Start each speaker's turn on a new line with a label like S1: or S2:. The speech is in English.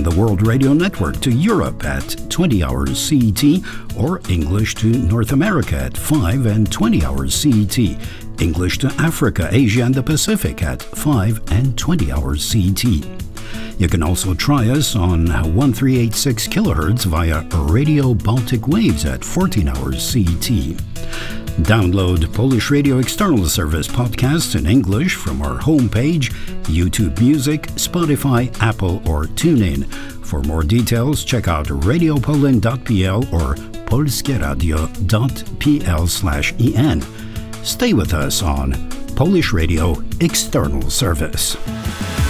S1: on the World Radio Network to Europe at 20 hours CET, or English to North America at 5 and 20 hours CET. English to Africa, Asia and the Pacific at 5 and 20 hours CET. You can also try us on 1386 kHz via Radio Baltic Waves at 14 hours CET. Download Polish Radio External Service podcasts in English from our homepage, YouTube Music, Spotify, Apple or TuneIn. For more details, check out radiopoland.pl or polskieradio.pl/en. Stay with us on Polish Radio External Service.